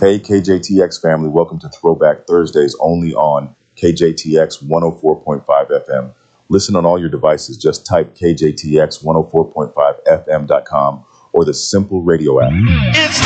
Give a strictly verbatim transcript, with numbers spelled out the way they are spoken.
Hey, K J T X family, welcome to Throwback Thursdays only on K J T X one oh four point five F M. Listen on all your devices. Just type K J T X one oh four point five F M dot com or the Simple Radio app. It's